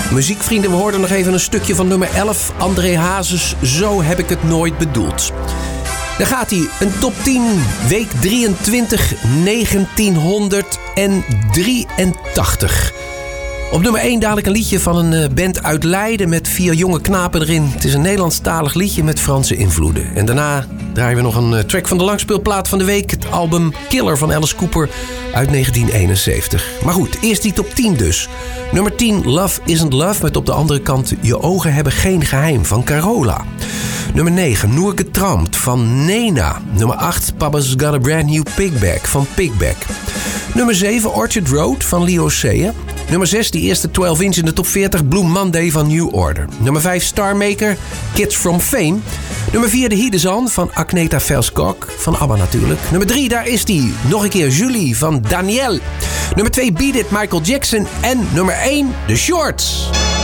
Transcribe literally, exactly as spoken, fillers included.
Muziekvrienden, we hoorden nog even een stukje van nummer elf. André Hazes, Zo heb ik het nooit bedoeld. Daar gaat hij, een top tien, week drieëntwintig, negentienhonderddrieëntachtig. Op nummer één dadelijk een liedje van een band uit Leiden met vier jonge knapen erin. Het is een Nederlandstalig liedje met Franse invloeden. En daarna draaien we nog een track van de langspeelplaat van de week. Het album Killer van Alice Cooper uit negentien eenenzeventig. Maar goed, eerst die top tien dus. Nummer tien, Love Isn't Love met op de andere kant Je ogen hebben geen geheim van Carola. Nummer negen, Noer getrampt van Nena. Nummer acht, Papa's Got a Brand New Pigback van Pigback. Nummer zeven, Orchard Road van Leo Sayer. Nummer zes, die eerste twaalf inch in de top veertig, Blue Monday van New Order. Nummer vijf, Starmaker, Kids from Fame. Nummer vier, De Heat Is On van Agneta Velskog, van ABBA natuurlijk. Nummer drie, daar is die, nog een keer Julie van Daniel. Nummer twee, Beat It, Michael Jackson. En nummer één, The Shorts.